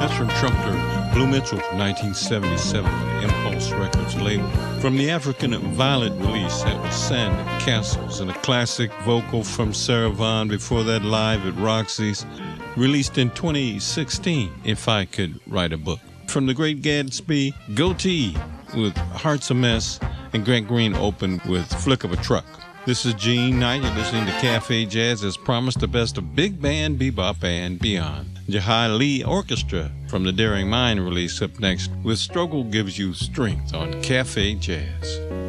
That's from trumpeter Blue Mitchell from 1977 on the Impulse Records label. From the African Violet release, that was Sand Castles, and a classic vocal from Sarah Vaughan before that live at Roxy's, released in 2016, If I Could Write a Book. From The Great Gatsby, Goatee with Heart's a Mess, and Grant Green opened with Flick of a Truck. This is Gene Knight. You're listening to Cafe Jazz, as promised, the best of big band, bebop, and beyond. Jahai Lee Orchestra from the Daring Mind release up next with Struggle Gives You Strength on Cafe Jazz.